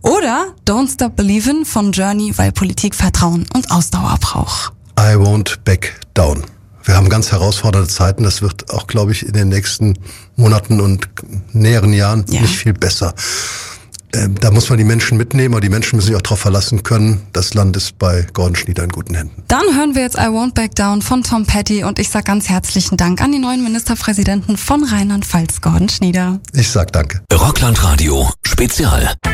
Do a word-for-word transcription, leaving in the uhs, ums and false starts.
Oder Don't Stop Believin' von Journey, weil Politik Vertrauen und Ausdauer braucht. I won't back down. Wir haben ganz herausfordernde Zeiten. Das wird auch, glaube ich, in den nächsten Monaten und näheren Jahren ja. nicht viel besser. Ähm, da muss man die Menschen mitnehmen, aber die Menschen müssen sich auch darauf verlassen können. Das Land ist bei Gordon Schnieder in guten Händen. Dann hören wir jetzt I Won't Back Down von Tom Petty und ich sage ganz herzlichen Dank an den neuen Ministerpräsidenten von Rheinland-Pfalz, Gordon Schnieder. Ich sag danke. Rockland Radio Spezial.